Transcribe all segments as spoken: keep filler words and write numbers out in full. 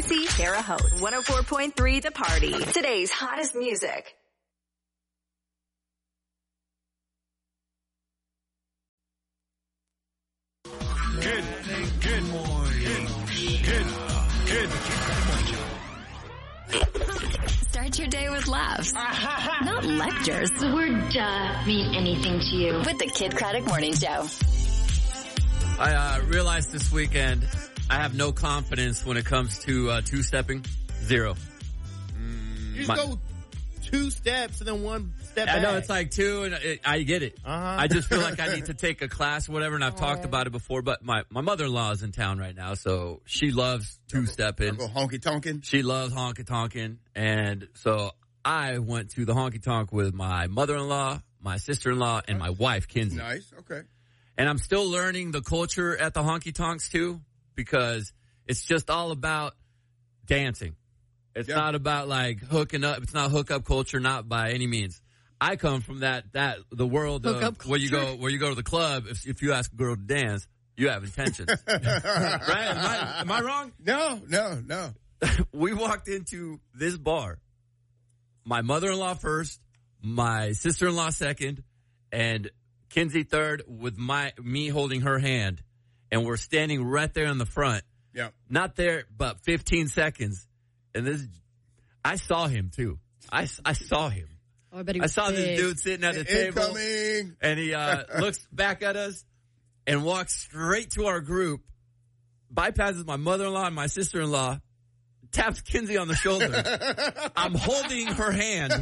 J C, Tara Host, one oh four point three The Party. Today's hottest music. Good, good morning. Good, good. Start your day with laughs, not lectures. The word duh mean anything to you. With the Kid Craddock Morning Show. I uh, realized this weekend I have no confidence when it comes to uh, two-stepping. Zero. You just My- go two steps and then one step I back. know it's like two, and it, I get it. Uh-huh. I just feel like I need to take a class or whatever, and I've talked about it before, but my, my mother-in-law is in town right now, so she loves two-stepping. Go honky-tonkin'. She loves honky-tonkin', and so I went to the honky-tonk with my mother-in-law, my sister-in-law, and my wife, Kinsey. Nice, okay. And I'm still learning the culture at the honky-tonks, too, because it's just all about dancing. It's Yeah. not about, like, hooking up. It's not hookup culture, not by any means. I come from that, that the world of Hookup where you culture. go, where you go to the club. If, if you ask a girl to dance, you have intentions. Right? Am I, am I wrong? No, no, no. We walked into this bar. My mother-in-law first, my sister-in-law second, and Kinsey third with my, me holding her hand. And we're standing right there in the front. Yeah. Not there, but fifteen seconds. And this, I saw him too. I, I saw him. Oh, I bet he I was saw big. this dude sitting at the table. Incoming. And he uh, looks back at us and walks straight to our group, bypasses my mother-in-law and my sister-in-law, taps Kinsey on the shoulder. I'm holding her hand.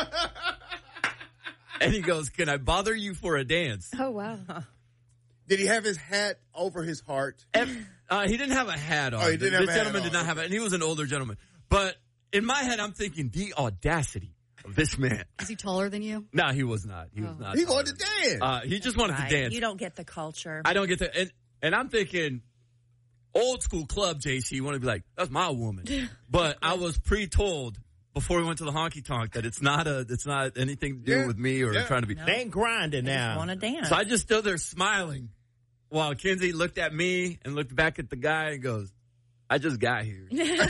And he goes, "Can I bother you for a dance?" Oh, wow. Did he have his hat over his heart? And, uh, he didn't have a hat on. Oh, he didn't this have a hat gentleman on. did not have it, and he was an older gentleman. But in my head, I'm thinking, the audacity of this man. Is he taller than you? No, he was not. He was Oh. not. He taller. wanted to dance. Uh, he just wanted Right. to dance. You don't get the culture. I don't get to, and, and I'm thinking, old school club, J C, you want to be like, that's my woman. But I was pre-told before we went to the honky tonk that it's not a, it's not anything to do Yeah. with me or Yeah. trying to be. They ain't grinding I just now. want to dance. So I just stood there smiling while Kinsey looked at me and looked back at the guy and goes, I just got here.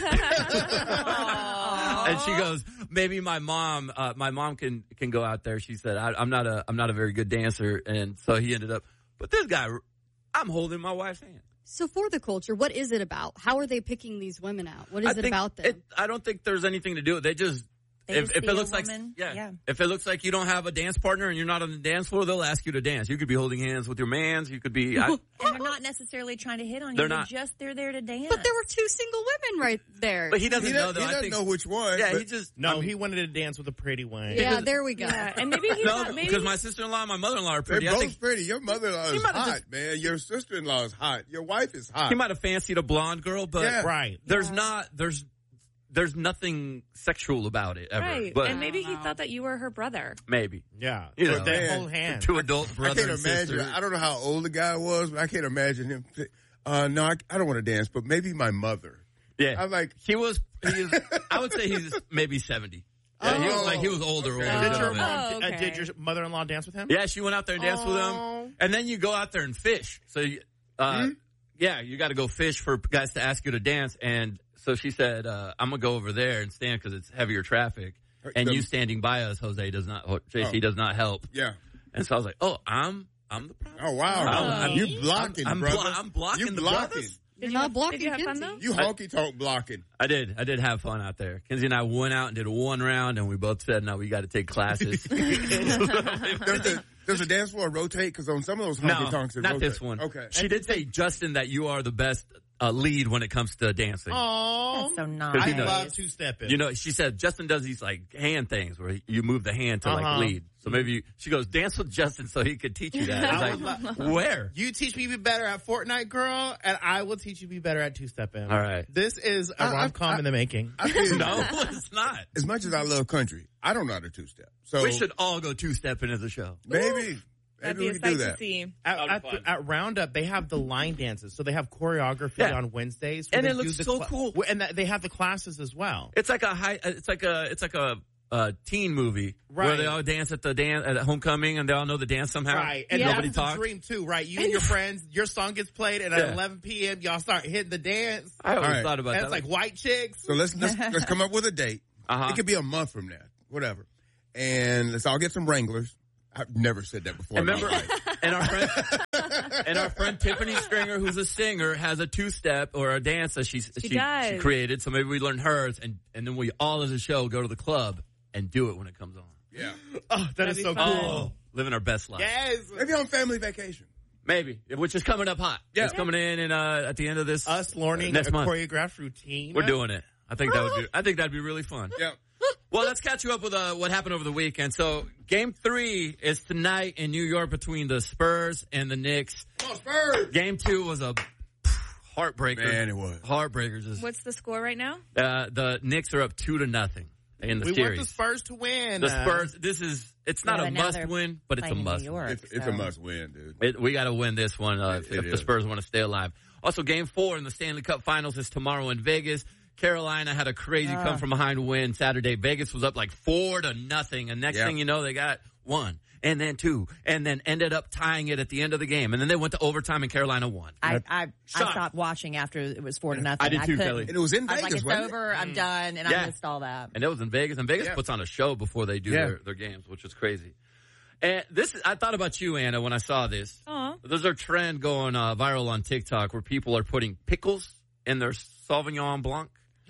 And she goes, maybe my mom, uh, my mom can, can go out there. She said, I, I'm not a, I'm not a very good dancer. And so he ended up, but this guy, I'm holding my wife's hand. So for the culture, what is it about? How are they picking these women out? What is I it think about them? It, I don't think there's anything to do with it. They just, They if, just if see it a looks like, woman. yeah, Yeah. if it looks like you don't have a dance partner and you're not on the dance floor, they'll ask you to dance. You could be holding hands with your mans. You could be, I, and they're not necessarily trying to hit on you. They're They're not. just they're there to dance. But there were two single women right there. but he doesn't he know doesn't, though. he I doesn't think, know which one. yeah, but he just, No, I mean, he wanted to dance with a pretty one. yeah, there we go. yeah, and maybe he's no, not, maybe because my sister-in-law and my mother-in-law are they're pretty. both I think pretty. Your mother-in-law is might have hot, just- man. Your sister-in-law is hot. Your wife is hot. he might have fancied a blonde girl, but Yeah. Right. there's not, there's, there's nothing sexual about it ever. Right. But And maybe he thought that you were her brother. maybe. Yeah. You So know, they man. hold hands. Two adult I brother can't and imagine. sister. I don't know how old the guy was, but I can't imagine him. Uh, no, I, I don't want to dance, but maybe my mother. Yeah. I'm like, He was, he was, I would say he's maybe seventy. Yeah, he was Oh, like, he was older, okay. older Did your, gentleman. mom, Oh, uh, okay. did your mother-in-law dance with him? Yeah, she went out there and danced with Oh. him. And then you go out there and fish. So, you- uh, Hmm? yeah, you got to go fish for guys to ask you to dance. And so she said, uh, I'm going to go over there and stand because it's heavier traffic. And The- you standing by us, Jose, does not, J C Oh. does not help. yeah. And so I was like, oh, I'm, I'm the problem. Oh, wow. I'm- you blocking, I'm, I'm, brother. blo- I'm blocking you the blocking. brothers. You're not blocking Did you have fun Kinsey. though? You honky-tonk blocking. I did. I did have fun out there. Kinsey and I went out and did one round, and we both said, no, we got to take classes. Does the, does the dance floor rotate? Because on some of those honky-tonks, no, it not rotates. this one. Okay. She did say, Justin, that you are the best uh, lead when it comes to dancing. Oh. That's so Because nice. he I knows. love two-stepping. You know, she said Justin does these like hand things where you move the hand to like Uh-huh. lead. So maybe you, she goes, dance with Justin so he could teach you that. I was like, where? You teach me to be better at Fortnite, girl, and I will teach you to be better at two-stepping. All right. This is a I- I- rom-com I- in the making. I feel, No, it's not. As much as I love country, I don't know how to two-step. So We should all go two-stepping as a show. maybe, That'd maybe be we a can do sight to that. see. At, at, the- at Roundup, they have the line dances, so they have choreography Yeah. on Wednesdays, where And they it looks do the so cla- cool. well, and that they have the classes as well. It's like a high, it's like a, it's like a, uh, teen movie where Right. they all dance at the dance at homecoming and they all know the dance somehow. Right, and Yeah. nobody that's the talks. dream too, right? You and your friends, your song gets played, and Yeah. at eleven p.m. y'all start hitting the dance. I always All right. thought about And that. it's like white chicks. So let's let's, let's come up with a date. Uh-huh. It could be a month from now, whatever. And let's all get some Wranglers. I've never said that before. And in my remember, life. and our friend, and our friend Tiffany Stringer, who's a singer, has a two-step or a dance that she's, She she, does. she created. So maybe we learn hers, and, and then we all as a show go to the club and do it when it comes on. Yeah. Oh, that That'd is be so fun. cool. Oh, living our best life. Yes. Maybe on family vacation. Maybe, which is coming up hot. Yeah. It's coming in, and uh, at the end of this, Us learning next a month. choreographed routine. We're doing it. I think that would be. I think that'd be really fun. Yeah. Well, let's catch you up with uh, what happened over the weekend. So, Game Three is tonight in New York between the Spurs and the Knicks. Come on, Spurs. Game Two was a heartbreaker. Man, it was. Heartbreakers. Just, What's the score right now? uh, the Knicks are up two to nothing in the We series. want the Spurs to win. The Uh, Spurs. This is. It's not Yeah, a but now must they're win, but it's a playing in must. New York, It's, it's so. a must win, dude. It, we got to win this one uh, if, It if the is. Spurs want to stay alive. Also, Game Four in the Stanley Cup Finals is tomorrow in Vegas. Carolina had a crazy Ah. come from behind win Saturday. Vegas was up like four to nothing, and next Yeah. thing you know, they got one and then two, and then ended up tying it at the end of the game, and then they went to overtime, and Carolina won. I, I, I Shocked. stopped watching after it was four to nothing. I did too, couldn't- Kelly. And it was in I was Vegas, like, it's wasn't over. I'm done, and Yeah. I missed all that. And it was in Vegas, and Vegas Yeah. puts on a show before they do Yeah. their, their games, which is crazy. And this, is, I thought about you, Anna, when I saw this. Aw. There's a trend going uh, viral on TikTok where people are putting pickles in their Sauvignon Blanc.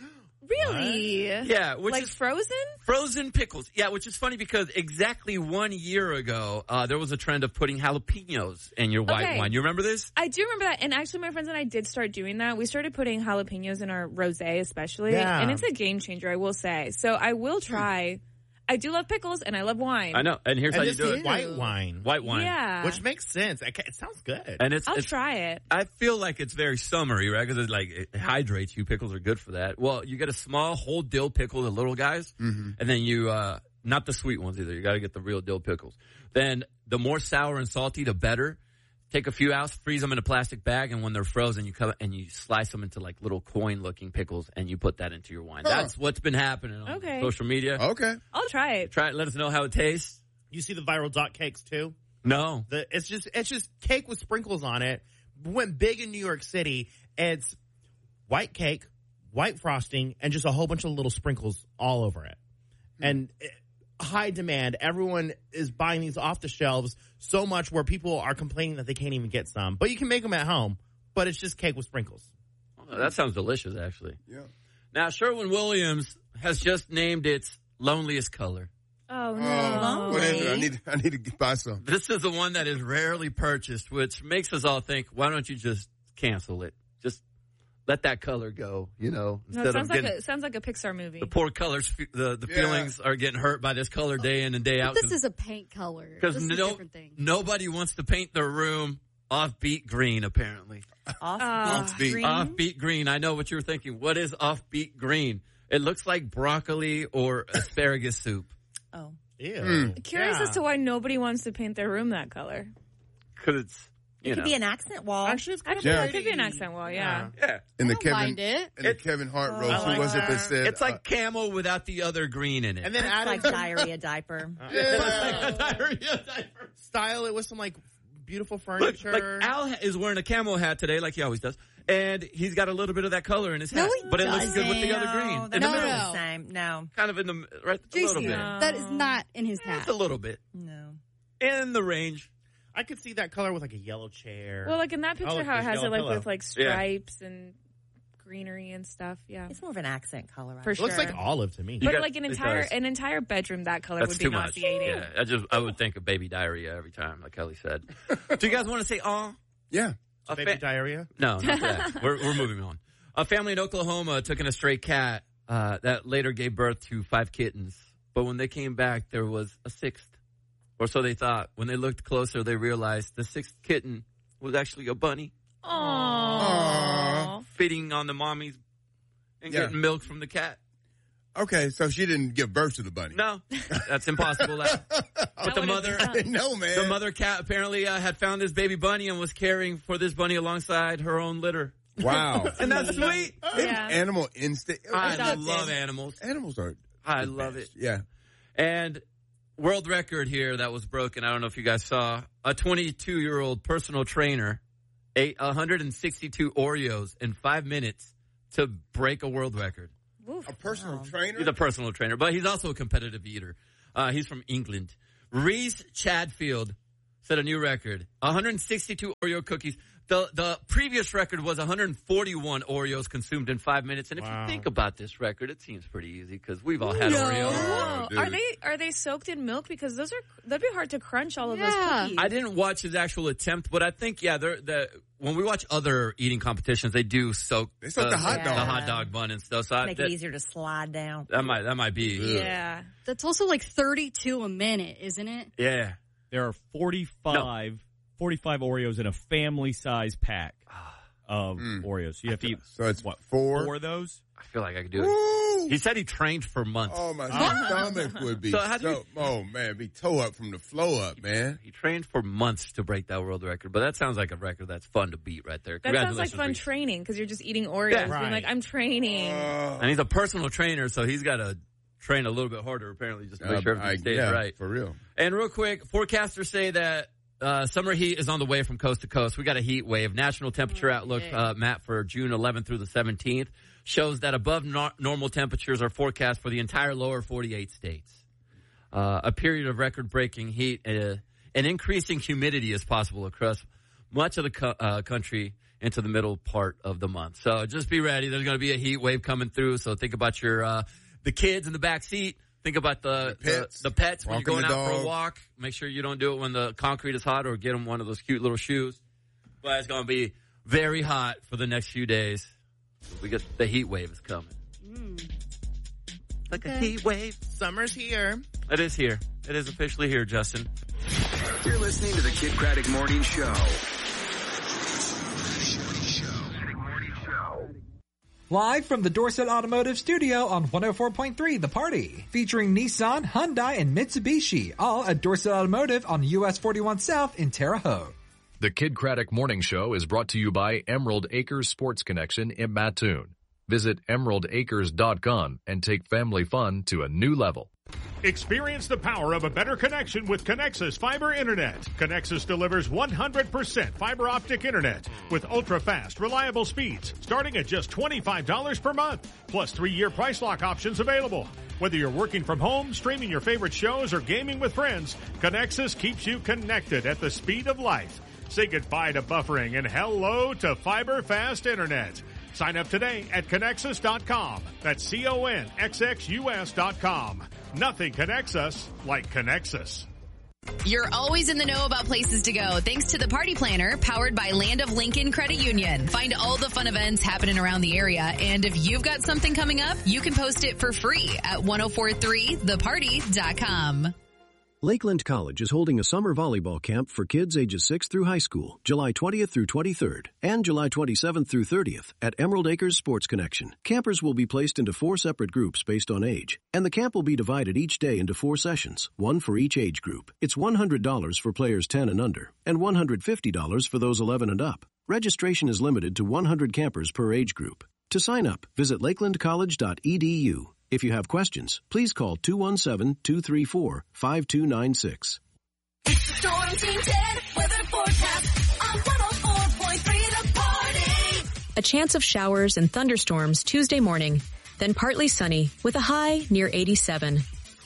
Really? Yeah, which like is frozen? frozen pickles. Yeah, which is funny because exactly one year ago, uh, there was a trend of putting jalapenos in your white Okay. wine. You remember this? I do remember that. And actually, my friends and I did start doing that. We started putting jalapenos in our rosé, especially. Yeah. And it's a game changer, I will say. So I will try. I do love pickles and I love wine. I know. And here's and how you this do is it. white wine, White wine. Yeah. which makes sense. It, ca- it sounds good. And it's, I'll it's try it. I feel like it's very summery, right? Because it like it hydrates you. Pickles are good for that. Well, you get a small whole dill pickle, the little guys, Mm-hmm. and then you uh not the sweet ones either. You got to get the real dill pickles. Then the more sour and salty, the better. Take a few out, freeze them in a plastic bag, and when they're frozen, you come and you slice them into like little coin-looking pickles, and you put that into your wine. Huh. That's what's been happening on Okay. social media. Okay. I'll try it. Try it. Let us know how it tastes. You see the viral dot cakes too? No. The, it's just it's just cake with sprinkles on it. Went big in New York City. It's white cake, white frosting, and just a whole bunch of little sprinkles all over it. And it, high demand. Everyone is buying these off the shelves so much where people are complaining that they can't even get some. But you can make them at home. But it's just cake with sprinkles. Oh, that sounds delicious, actually. Yeah. Now, Sherwin-Williams has just named its loneliest color. Oh, no. Uh, what is it? I need I need to buy some. This is the one that is rarely purchased, which makes us all think, why don't you just cancel it? Just let that color go, you know, No, instead it sounds of like, getting a, it sounds like a Pixar movie. the poor colors, fe- the, the Yeah. feelings are getting hurt by this color day in and day out. But this is a paint color. Because This is a no, different thing. nobody wants to paint their room offbeat green, apparently. Off Uh, Offbeat. green? Offbeat green. I know what you're thinking. What is offbeat green? It looks like broccoli or asparagus soup. Oh. Ew. Mm. Curious Yeah. as to why nobody wants to paint their room that color. Because it's, you It could know. be an accent wall. Actually, it's kind Actually, of Yeah. it could be an accent wall, yeah. yeah. In the I don't Kevin mind it. in the It- Kevin Hart Oh, roast, I who like was it that that. said It's like camel without the other green in it. And then It's add like diarrhea diaper. style it with some like beautiful Look, furniture. like Al is wearing a camo hat today, like he always does, and he's got a little bit of that color in his No, hat, he but it looks good with the doesn't. other green No, in they're the No, middle, not no. the same. No. kind of in the right, a little J C, bit, that is not in his hat. just a little bit No. in the range. I could see that color with like a yellow chair. Well, like in that picture, Oh, how it there's has it yellow like pillow. with like stripes and greenery and stuff. Yeah, It's more of an accent color. for it sure. looks like olive to me. You but got- like an it entire does. an entire bedroom that color That's would too be much. nauseating. Yeah, I just I would think of baby diarrhea every time, like Kelly said. Do you guys want to say "oh"? yeah. A Baby fa- diarrhea. No, not that. we're we're moving on. A family in Oklahoma took in a stray cat uh, that later gave birth to five kittens. But when they came back, there was a sixth, or so they thought. When they looked closer, they realized the sixth kitten was actually a bunny Aww. feeding on the mommies and Yeah. getting milk from the cat. Okay, so she didn't give birth to the bunny. No, that's impossible. That, but the would've mother, been I didn't know, man. the mother cat apparently uh, had found this baby bunny and was caring for this bunny alongside her own litter. Wow. And that's sweet. Maybe Yeah. animal instinct. I Adopted. love animals. Animals are. I love it. Yeah. And world record here that was broken. I don't know if you guys saw. A twenty-two-year-old personal trainer ate one hundred sixty-two Oreos in five minutes to break a world record. A personal trainer? He's a personal trainer, but he's also a competitive eater. Uh, he's from England. Reese Chadfield set a new record. one hundred sixty-two Oreo cookies. The the previous record was one hundred forty-one Oreos consumed in five minutes. And if Wow. you think about this record, it seems pretty easy because we've all had No. Oreos. Oh, dude. Are they are they soaked in milk? Because those are that'd be hard to crunch all of Yeah. those cookies. I didn't watch his actual attempt, but I think, yeah, they're, the when we watch other eating competitions, they do soak, They soak the hot the dog. hot dog bun and stuff. So I, Make that, it easier to slide down. that might that might be. Yeah. That's also like thirty-two a minute, isn't it? Yeah. There are forty-five, forty-five Oreos in a family size pack of Oreos. You have to eat So it's what four? four of those? I feel like I could do it. Woo! He said he trained for months. Oh, my stomach would be So so, how do you- oh, man, be toe up from the flow up, man. He trained for months to break that world record, but that sounds like a record that's fun to beat right there. That sounds like Congratulations, fun Reese. training because you're just eating Oreos. Yeah. Being Right. like, I'm training. Uh, And he's a personal trainer, so he's got to train a little bit harder, apparently, just to make uh, sure everything I- stays yeah, right. for real. And real quick, forecasters say that uh, summer heat is on the way from coast to coast. We got a heat wave. National temperature outlook, uh, Matt, for June eleventh through the seventeenth shows that above nor- normal temperatures are forecast for the entire lower forty-eight states. Uh, a period of record-breaking heat, uh, and increasing humidity is possible across much of the co- uh, country into the middle part of the month. So just be ready. There's going to be a heat wave coming through. So think about your uh, the kids in the back seat. Think about the The pets. the, the pets when you're Walking going the out for a dog. walk. Make sure you don't do it when the concrete is hot, or get them one of those cute little shoes. But it's going to be very hot for the next few days. We get the heat wave is coming. Like a heat wave. Summer's here. It is here. It is officially here, Justin. You're listening to the Kid Craddock Morning Show. Live from the Dorset Automotive Studio on one oh four point three The Party. Featuring Nissan, Hyundai, and Mitsubishi. All at Dorset Automotive on U S forty-one South in Terre Haute. The Kid Craddock Morning Show is brought to you by Emerald Acres Sports Connection in Mattoon. Visit emerald acres dot com and take family fun to a new level. Experience the power of a better connection with Connexus Fiber Internet. Connexus delivers one hundred percent fiber optic internet with ultra-fast, reliable speeds starting at just twenty-five dollars per month, plus three-year price lock options available. Whether you're working from home, streaming your favorite shows, or gaming with friends, Connexus keeps you connected at the speed of light. Say goodbye to buffering and hello to fiber fast internet. Sign up today at Connexus dot com. That's C O N X X U S dot com. Nothing connects us like Connexus. You're always in the know about places to go thanks to the Party Planner, powered by Land of Lincoln Credit Union. Find all the fun events happening around the area, and if you've got something coming up, you can post it for free at ten forty-three the party dot com. Lakeland College is holding a summer volleyball camp for kids ages six through high school, July twentieth through twenty-third, and July twenty-seventh through thirtieth at Emerald Acres Sports Connection. Campers will be placed into four separate groups based on age, and the camp will be divided each day into four sessions, one for each age group. It's one hundred dollars for players ten and under, and one hundred fifty dollars for those eleven and up. Registration is limited to one hundred campers per age group. To sign up, visit lakeland college dot e d u. If you have questions, please call two one seven, two three four, five two nine six. Storm Team ten weather forecast on one oh four point three The Party. A chance of showers and thunderstorms Tuesday morning, then partly sunny with a high near eighty-seven.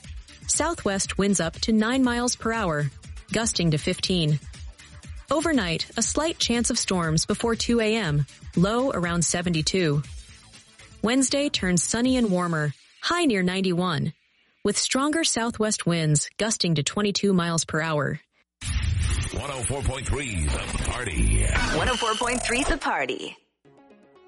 Southwest winds up to nine miles per hour, gusting to fifteen. Overnight, a slight chance of storms before two a.m., low around seventy-two. Wednesday turns sunny and warmer, high near ninety-one, with stronger southwest winds gusting to twenty-two miles per hour. one oh four point three The Party. one oh four point three The Party.